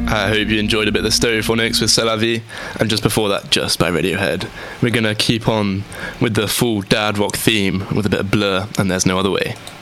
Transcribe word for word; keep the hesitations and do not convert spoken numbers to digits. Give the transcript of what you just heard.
I hope you enjoyed a bit of the Stereophonics with C'est La Vie, and just before that, Just by Radiohead. We're going to keep on with the full dad rock theme with a bit of Blur and There's No Other Way.